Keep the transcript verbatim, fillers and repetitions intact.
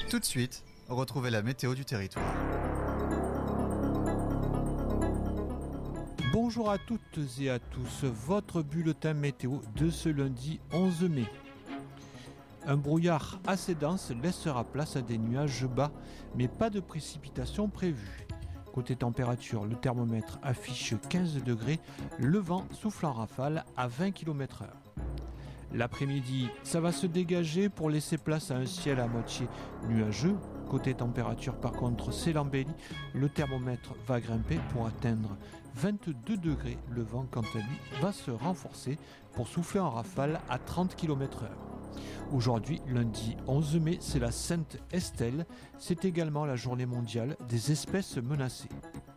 Tout de suite, retrouvez la météo du territoire. Bonjour à toutes et à tous, votre bulletin météo de ce lundi onze mai. Un brouillard assez dense laissera place à des nuages bas, mais pas de précipitations prévues. Côté température, le thermomètre affiche quinze degrés, le vent souffle en rafale à vingt kilomètres heure. L'après-midi, ça va se dégager pour laisser place à un ciel à moitié nuageux. Côté température, par contre, c'est l'embellie. Le thermomètre va grimper pour atteindre vingt-deux degrés. Le vent, quant à lui, va se renforcer pour souffler en rafale à trente kilomètres heure. Aujourd'hui, lundi onze mai, c'est la Sainte Estelle. C'est également la journée mondiale des espèces menacées.